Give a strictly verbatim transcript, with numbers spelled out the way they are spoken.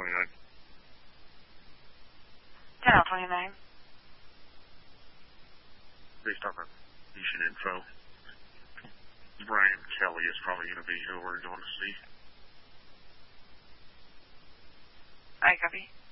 twenty-nine. ten L twenty-nine. Based on the patient info, Brian Kelly is probably going to be who we're going to see. I copy.